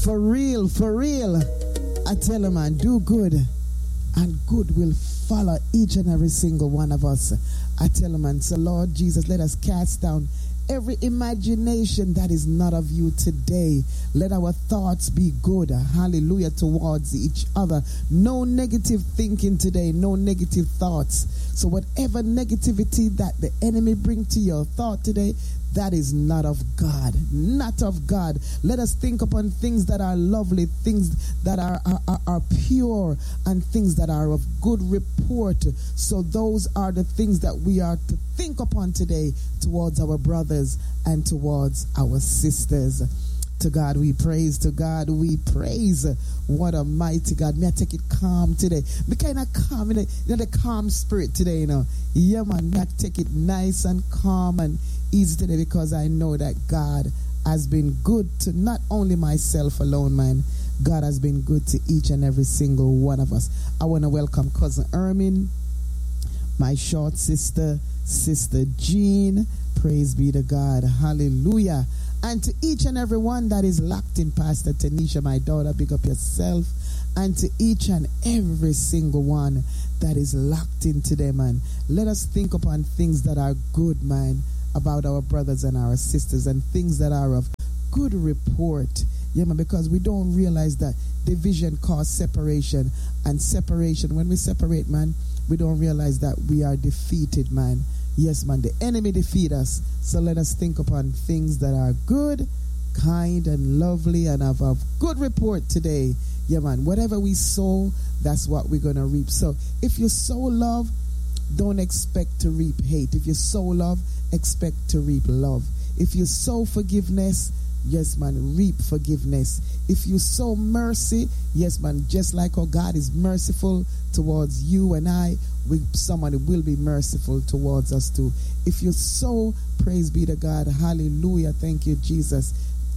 For real, for real. I tell you, man, do good, and good will follow each and every single one of us. I tell you, man, so Lord Jesus, let us cast down every imagination that is not of you today. Let our thoughts be good, hallelujah, towards each other. No negative thinking today, no negative thoughts. So whatever negativity that the enemy bring to your thought today, that is not of God, not of God. Let us think upon things that are lovely, things that are pure, and things that are of good report. So those are the things that we are to think upon today towards our brothers and towards our sisters. To God we praise, to God we praise. What a mighty God. May I take it calm today. Be kind of calm, the calm spirit today, Yeah, man, may I take it nice and calm and easy today, because I know that God has been good to not only myself alone, man. God has been good to each and every single one of us. I want to welcome Cousin Ermin, my short sister, Sister Jean. Praise be to God. Hallelujah. And to each and every one that is locked in, Pastor Tanisha, my daughter, big up yourself. And to each and every single one that is locked in today, man. Let us think upon things that are good, man, about our brothers and our sisters, and things that are of good report. Yeah, man, because we don't realize that division causes separation. And separation, when we separate, man, we don't realize that we are defeated, man. Yes, man, the enemy defeat us. So let us think upon things that are good, kind, and lovely, and of good report today. Yeah, man, whatever we sow, that's what we're going to reap. So if you sow love, don't expect to reap hate. If you sow love, expect to reap love. If you sow forgiveness, yes, man, reap forgiveness. If you sow mercy, yes, man, just like how God is merciful towards you and I, somebody will be merciful towards us too. If you sow, praise be to God, hallelujah, thank you, Jesus,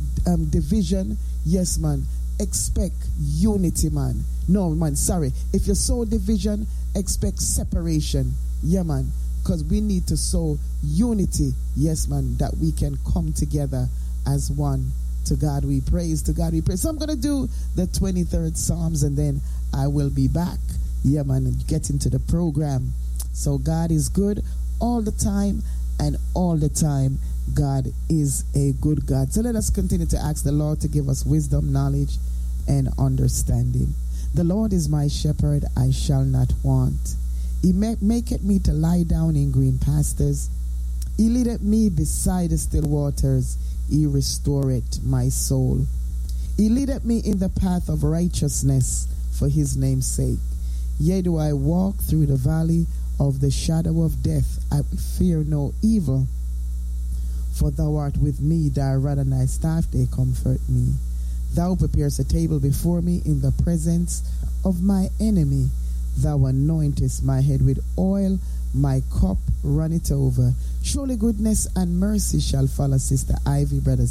division, yes, man, expect unity, man. No, man, sorry. If you sow division, expect separation. Yeah, man, because we need to sow unity, yes, man, that we can come together as one. To God we praise, to God we praise. So I'm going to do the 23rd Psalms, and then I will be back. Yeah, man, and get into the program. So God is good all the time, and all the time God is a good God. So let us continue to ask the Lord to give us wisdom, knowledge, and understanding. The Lord is my shepherd, I shall not want. He maketh me to lie down in green pastures. He leadeth me beside the still waters. He restoreth my soul. He leadeth me in the path of righteousness for his name's sake. Yea, do I walk through the valley of the shadow of death, I fear no evil. For thou art with me, thy rod and thy staff, they comfort me. Thou preparest a table before me in the presence of my enemy. Thou anointest my head with oil, my cup runneth over. Surely goodness and mercy shall follow Sister Ivy, Brother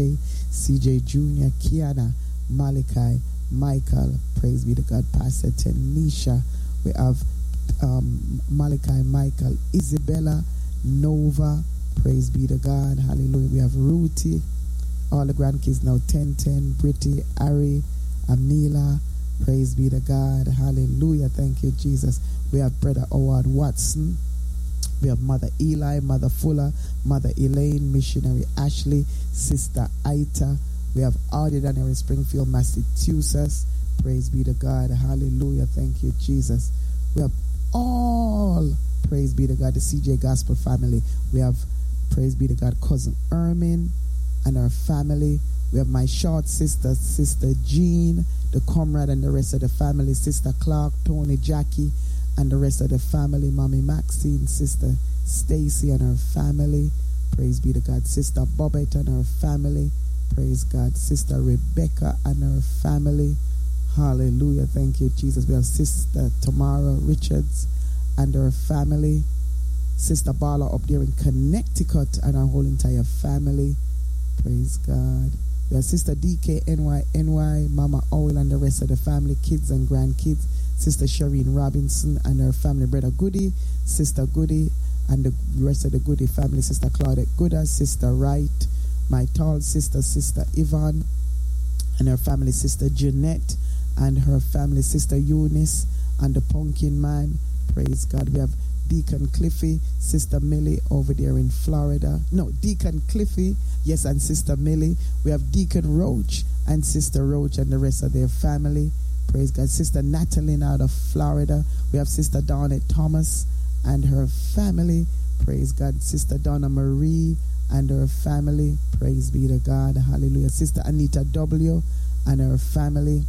CJ Jr., Kiana, Malachi, Michael, praise be to God, Pastor Tanisha. We have Malachi, Michael, Isabella, Nova, praise be to God, hallelujah. We have Ruthie, all the grandkids now, 10, Britty, Ari, Amila, praise be to God, hallelujah, thank you, Jesus. We have Brother Howard Watson. We have Mother Eli, Mother Fuller, Mother Elaine, Missionary Ashley, Sister Aita. We have Ordinary Springfield, Massachusetts. Praise be to God. Hallelujah. Thank you, Jesus. We have all, praise be to God, the CJ Gospel family. We have, praise be to God, Cousin Ermin and her family. We have my short sister, Sister Jean, the comrade, and the rest of the family, Sister Clark, Tony, Jackie, and the rest of the family, Mommy Maxine, Sister Stacy and her family. Praise be to God. Sister Bobette and her family. Praise God. Sister Rebecca and her family. Hallelujah. Thank you, Jesus. We have Sister Tamara Richards and her family. Sister Bala up there in Connecticut and her whole entire family. Praise God. We have Sister DK NY, Mama Owl and the rest of the family, kids and grandkids. Sister Shireen Robinson and her family, Brother Goody, Sister Goody, and the rest of the Goody family, Sister Claudette Gooder, Sister Wright, my tall sister, Sister Yvonne, and her family, Sister Jeanette, and her family, Sister Eunice, and the Pumpkin Man. Praise God. We have Deacon Cliffy, Sister Millie over there in Florida. No, Deacon Cliffy, yes, and Sister Millie. We have Deacon Roach and Sister Roach and the rest of their family. Praise God. Sister Natalie out of Florida. We have Sister Donna Thomas and her family. Praise God. Sister Donna Marie and her family. Praise be to God. Hallelujah. Sister Anita W. and her family.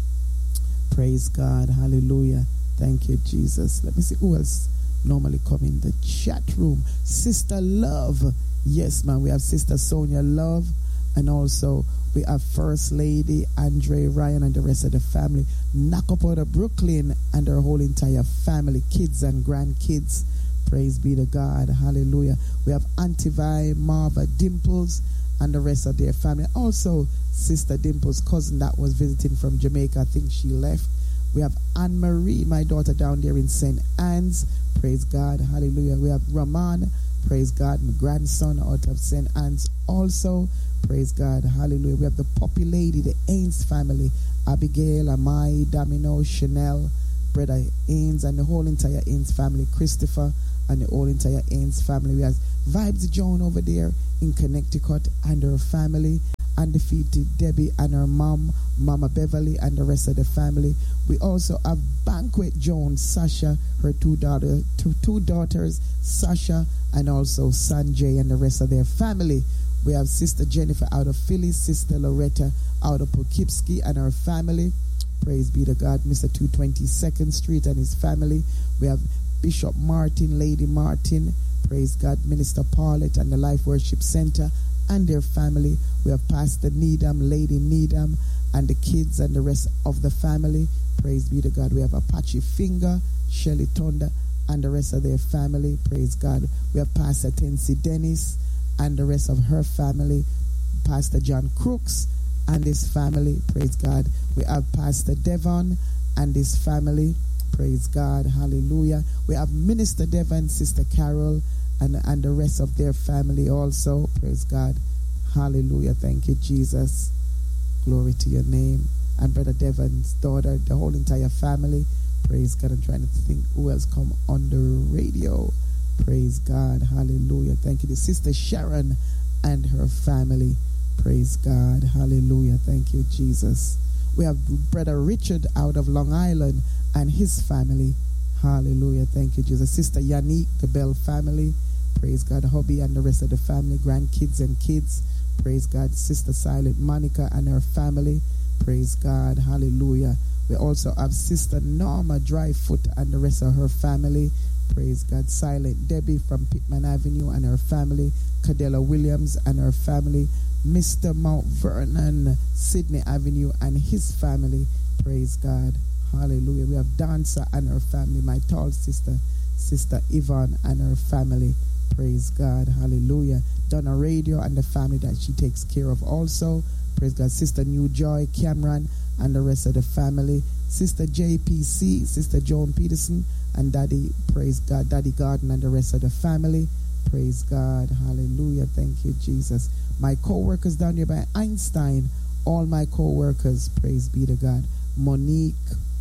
Praise God. Hallelujah. Thank you, Jesus. Let me see who else normally come in the chat room. Sister Love. Yes, man. We have Sister Sonia Love. And also we have First Lady Andre Ryan and the rest of the family. Knock up out of Brooklyn and her whole entire family, kids and grandkids. Praise be to God. Hallelujah. We have Auntie Vi, Marva, Dimples, and the rest of their family. Also, Sister Dimples' cousin that was visiting from Jamaica. I think she left. We have Anne-Marie, my daughter, down there in St. Anne's. Praise God. Hallelujah. We have Raman. Praise God. My grandson out of St. Anne's also. Praise God. Hallelujah. We have the Poppy Lady, the Ains family. Abigail, Amai, Domino, Chanel, Brother Ains, and the whole entire Ains family. Christopher and the whole entire Ains family. We have Vibes Joan over there in Connecticut and her family. Undefeated Debbie and her mom, Mama Beverly, and the rest of the family. We also have Banquet Joan, Sasha, her two daughters, Sasha, and also Sanjay and the rest of their family. We have Sister Jennifer out of Philly, Sister Loretta out of Poughkeepsie and her family. Praise be to God. Mr. 222nd Street and his family. We have Bishop Martin, Lady Martin, praise God, Minister Paulette and the Life Worship Center and their family. We have Pastor Needham, Lady Needham, and the kids and the rest of the family. Praise be to God. We have Apache Finger, Shelly Tonda, and the rest of their family. Praise God. We have Pastor Tensi Dennis and the rest of her family. Pastor John Crooks and his family. Praise God. We have Pastor Devon and his family. Praise God. Hallelujah. We have Minister Devon, Sister Carol, and the rest of their family also. Praise God. Hallelujah. Thank you, Jesus. Glory to your name. And Brother Devon's daughter, the whole entire family. Praise God. I'm trying to think who else come on the radio. Praise God. Hallelujah. Thank you to Sister Sharon and her family. Praise God. Hallelujah. Thank you, Jesus. We have Brother Richard out of Long Island and his family. Hallelujah. Thank you, Jesus. Sister Yannick, the Bell family. Praise God. Hubby and the rest of the family, grandkids and kids. Praise God. Sister Silent Monica and her family. Praise God. Hallelujah. We also have Sister Norma Dryfoot and the rest of her family. Praise God. Silent Debbie from Pittman Avenue and her family. Cadella Williams and her family. Mr. Mount Vernon, Sydney Avenue and his family. Praise God. Hallelujah. We have Dancer and her family. My tall sister, Sister Yvonne and her family. Praise God. Hallelujah. Donna Radio and the family that she takes care of also. Praise God. Sister New Joy, Cameron and the rest of the family. Sister JPC, Sister Joan Peterson and Daddy, praise God, Daddy Garden and the rest of the family. Praise God. Hallelujah. Thank you, Jesus. My co-workers down here by Einstein, all my co-workers, praise be to God. Monique,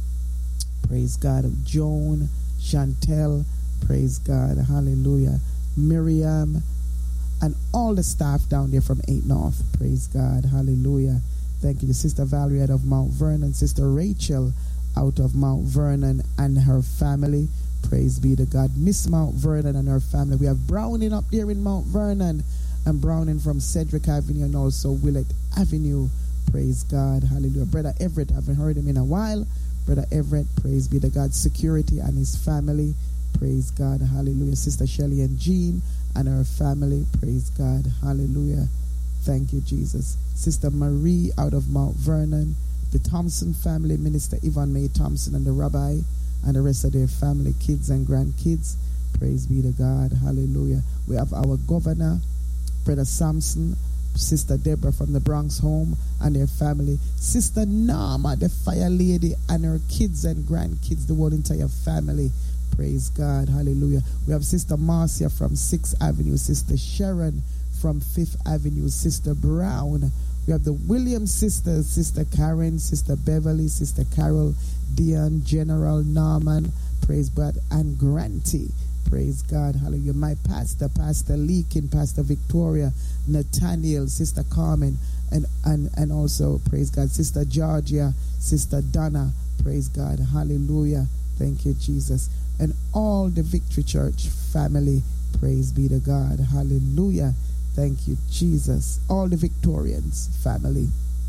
praise God. Joan, Chantel, praise God. Hallelujah. Miriam, and all the staff down there from 8 North, praise God. Hallelujah. Thank you. Sister Valerie out of Mount Vernon, Sister Rachel out of Mount Vernon and her family. Praise be to God. Miss Mount Vernon and her family. We have Browning up there in Mount Vernon and Browning from Cedric Avenue and also Willett Avenue. Praise God. Hallelujah. Brother Everett, I haven't heard him in a while. Brother Everett, praise be to God. Security and his family. Praise God. Hallelujah. Sister Shelley and Jean and her family. Praise God. Hallelujah. Thank you, Jesus. Sister Marie out of Mount Vernon. The Thompson family, Minister Yvonne May Thompson and the rabbi and the rest of their family, kids and grandkids. Praise be to God. Hallelujah. We have our governor, Brother Samson, Sister Deborah from the Bronx home and their family. Sister Norma, the fire lady, and her kids and grandkids, the whole entire family. Praise God. Hallelujah. We have Sister Marcia from 6th Avenue, Sister Sharon from 5th Avenue, Sister Brown We have the Williams sisters, Sister Karen, Sister Beverly, Sister Carol, Dion, General Norman, praise God, and Granty. Praise God, hallelujah. My pastor, Pastor Leakin, Pastor Victoria, Nathaniel, Sister Carmen, and also, praise God, Sister Georgia, Sister Donna, praise God, hallelujah. Thank you, Jesus. And all the Victory Church family, praise be to God, hallelujah. Thank you, Jesus. All the Victorians family,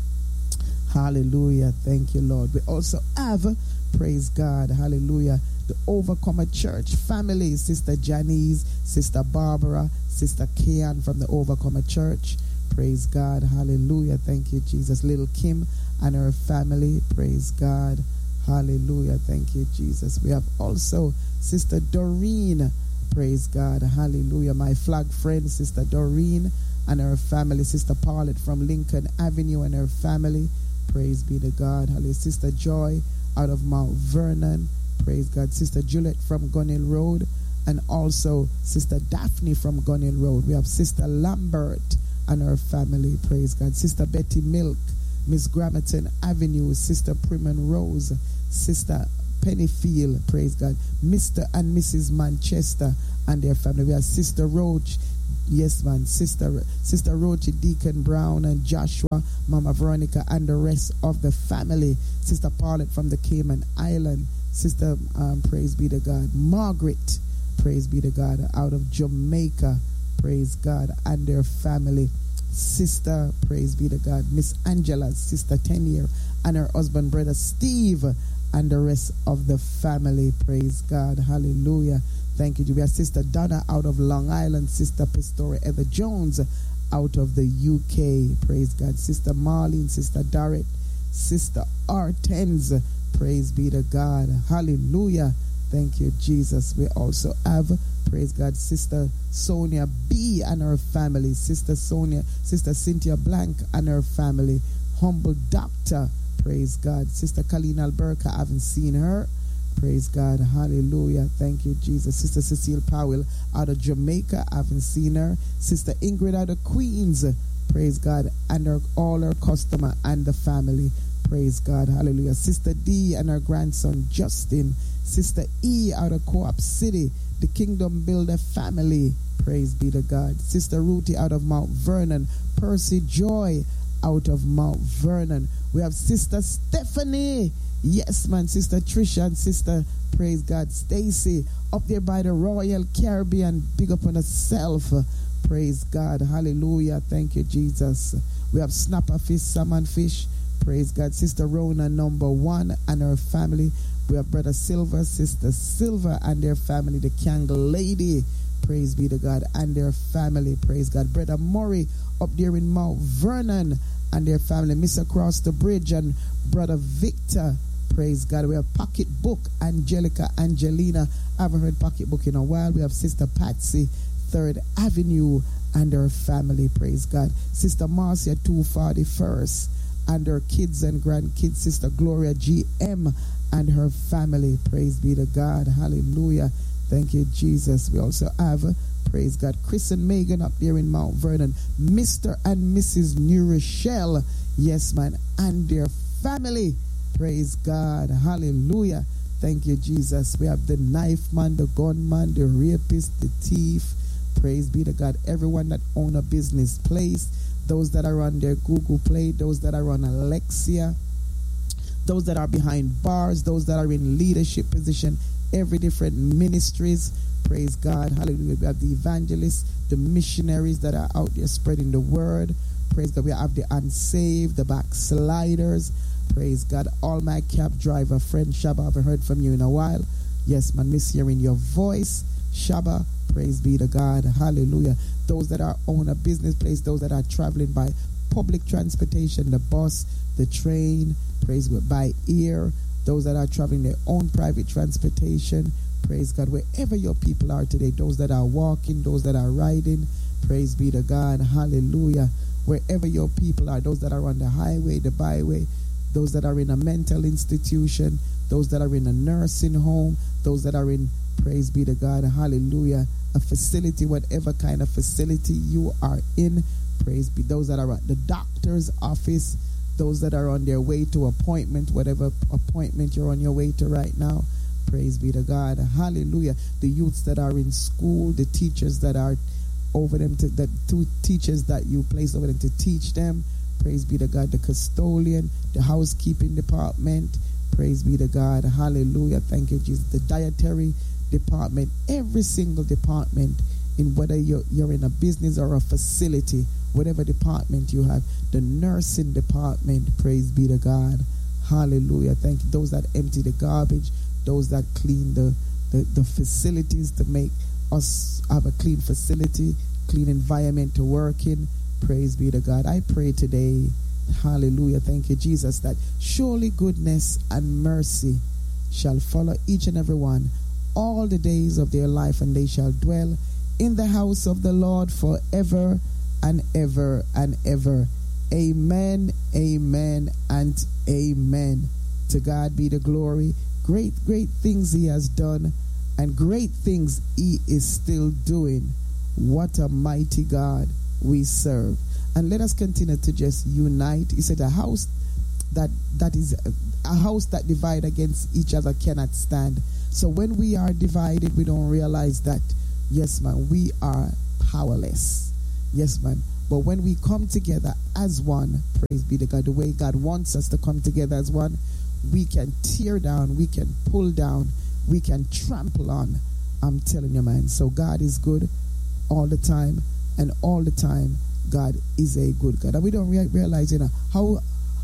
hallelujah. Thank you, Lord. We also have, praise God, hallelujah, the Overcomer Church family, Sister Janice, Sister Barbara, Sister Kian from the Overcomer Church. Praise God, hallelujah. Thank you, Jesus. Little Kim and her family, praise God, hallelujah. Thank you, Jesus. We have also Sister Doreen, praise God, hallelujah. My flag friend, Sister Doreen and her family. Sister Paulette from Lincoln Avenue and her family, praise be to God, hallelujah. Sister Joy out of Mount Vernon, praise God. Sister Juliet from Gunnell Road, and also Sister Daphne from Gunnell Road. We have Sister Lambert and her family, praise God. Sister Betty Milk, Miss Grammerton Avenue, Sister Primon Rose, Sister Pennyfield, praise God. Mr. and Mrs. Manchester and their family. We have Sister Roach, yes man, Sister Roach, Deacon Brown and Joshua, Mama Veronica and the rest of the family. Sister Paulette from the Cayman Island. Sister, praise be to God, Margaret, praise be to God, out of Jamaica, praise God, and their family. Sister, praise be to God, Miss Angela, Sister Tenier, and her husband, Brother Steve, and the rest of the family, praise God, hallelujah. Thank you. We have Sister Donna out of Long Island, Sister Pastora Heather Jones out of the UK, praise God. Sister Marlene, Sister Dorrit, Sister Hortense, praise be to God, hallelujah. Thank you, Jesus. We also have, praise God, Sister Sonia B and her family, Sister Cynthia Blank and her family, Humble Doctor, praise God. Sister Colleen Alberca, I haven't seen her, praise God, hallelujah. Thank you, Jesus. Sister Cecile Powell out of Jamaica, I haven't seen her. Sister Ingrid out of Queens, praise God, and all her customer and the family, praise God, hallelujah. Sister D and her grandson Justin, Sister E out of Co-op City, the Kingdom Builder family, praise be to God. Sister Ruthie out of Mount Vernon, Percy Joy out of Mount Vernon. We have Sister Stephanie, yes man, Sister Trisha and Sister, praise God, Stacy up there by the Royal Caribbean, big up on herself, praise God, hallelujah. Thank you, Jesus. We have Snapper Fish, Salmon Fish, praise God. Sister Rona number 1 and her family. We have Brother Silver, Sister Silver and their family, the Kangle Lady, praise be to God, and their family, praise God. Brother Murray up there in Mount Vernon and their family, Miss Across the Bridge and Brother Victor, praise God. We have Pocketbook, Angelica, Angelina. I haven't heard Pocketbook in a while. We have Sister Patsy, 3rd Avenue and her family, praise God. Sister Marcia, 241st and her kids and grandkids, Sister Gloria GM and her family, praise be to God, hallelujah. Thank you, Jesus. We also have, praise God, Chris and Megan up there in Mount Vernon, Mr. and Mrs. New Rochelle, yes man, and their family, praise God, hallelujah. Thank you, Jesus. We have the knife man, the gunman, the rapist, the thief, praise be to God. Everyone that own a business place, those that are on their Google Play, those that are on Alexia, those that are behind bars, those that are in leadership position, every different ministries, praise God, hallelujah. We have the evangelists, the missionaries that are out there spreading the word, praise God. We have the unsaved, the backsliders, praise God. All my cab driver friend Shaba, I haven't heard from you in a while, yes man, miss hearing your voice, Shaba, praise be to God, hallelujah. Those that are on a business place, those that are traveling by public transportation, the bus, the train, praise God, by ear, those that are traveling their own private transportation, praise God, wherever your people are today, those that are walking, those that are riding, praise be to God, hallelujah. Wherever your people are, those that are on the highway, the byway, those that are in a mental institution, those that are in a nursing home, those that are in, praise be to God, hallelujah, a facility, whatever kind of facility you are in, Praise be. Those that are at the doctor's office, those that are on their way to appointment, whatever appointment you're on your way to right now. Praise be to God. Hallelujah. The youths that are in school, the teachers that are over them, the two teachers that you place over them to teach them. Praise be to God. The custodian, the housekeeping department. Praise be to God. Hallelujah. Thank you, Jesus. The dietary department, every single department, in whether you're in a business or a facility, whatever department you have, the nursing department, praise be to God. Hallelujah. Thank you. Those that empty the garbage, those that clean the facilities to make us have a clean facility, clean environment to work in. Praise be to God. I pray today, hallelujah, thank you, Jesus, that surely goodness and mercy shall follow each and every one all the days of their life, and they shall dwell in the house of the Lord forever and ever and ever. Amen, amen, and amen. To God be the glory. Great, great things he has done, and great things he is still doing. What a mighty God we serve. And let us continue to just unite. He said a house that divide against each other cannot stand. So when we are divided, we don't realize that, yes, man, we are powerless. Yes, man. But when we come together as one, praise be to God, the way God wants us to come together as one, we can tear down, we can pull down, we can trample on. I'm telling you, man. So God is good all the time, and all the time God is a good God. And we don't realize, how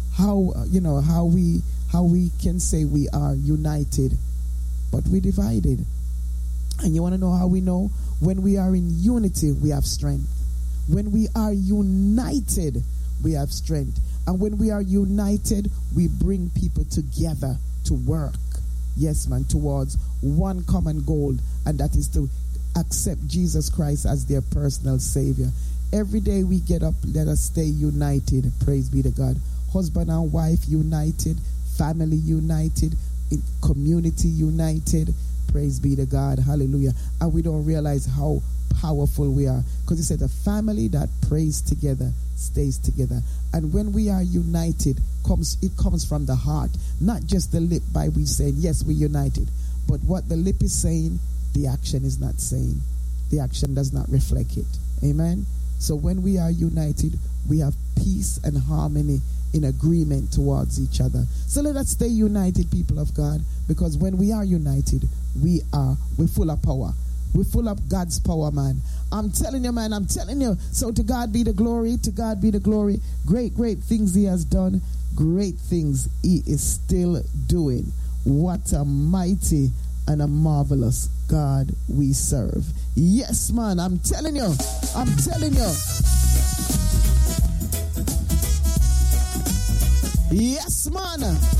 we can say we are united, but we divided. And you want to know how we know? When we are in unity, we have strength. When we are united, we have strength. And when we are united, we bring people together to work. Yes, man, towards one common goal, and that is to accept Jesus Christ as their personal Savior. Every day we get up, let us stay united. Praise be to God. Husband and wife united, family united, community united. Praise be to God. Hallelujah. And we don't realize how powerful we are, because he said a family that prays together stays together. And when we are united, it comes from the heart, not just the lip by we saying yes, we're united, but what the lip is saying, the action is not saying. The action does not reflect it. Amen. So when we are united, we have peace and harmony in agreement towards each other. So let us stay united, people of God, because when we are united, we're full of power. We're full of God's power, man. I'm telling you, man, I'm telling you. So to God be the glory, to God be the glory. Great, great things he has done. Great things he is still doing. What a mighty and a marvelous God we serve. Yes, man, I'm telling you. I'm telling you. Yes, man.